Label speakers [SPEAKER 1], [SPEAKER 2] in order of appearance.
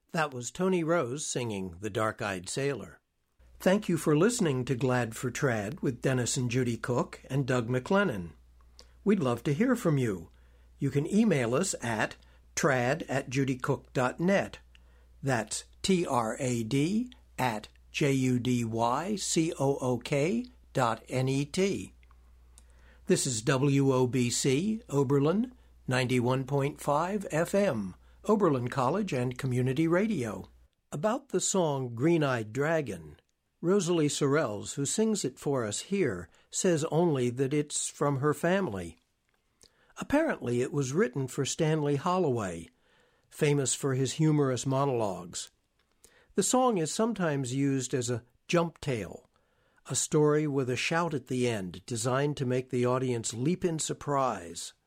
[SPEAKER 1] That was Tony Rose singing The Dark-Eyed Sailor. Thank you for listening to Glad for Trad with Dennis and Judy Cook and Doug McLennan. We'd love to hear from you. You can email us at trad@judycook.net. That's trad@judycook.net. This is WOBC, Oberlin, 91.5 FM, Oberlin College and Community Radio. About the song Green-Eyed Dragon, Rosalie Sorrells, who sings it for us here, says only that it's from her family. Apparently it was written for Stanley Holloway, famous for his humorous monologues. The song is sometimes used as a jump tale, a story with a shout at the end designed to make the audience leap in surprise.